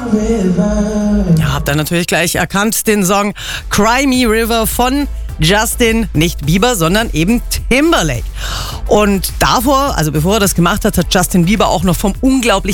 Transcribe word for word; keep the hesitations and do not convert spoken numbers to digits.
Ja, habt ihr natürlich gleich erkannt, den Song Cry Me River von Justin, nicht Bieber, sondern eben Timberlake. Und davor, also bevor er das gemacht hat, hat Justin Bieber auch noch vom unglaublich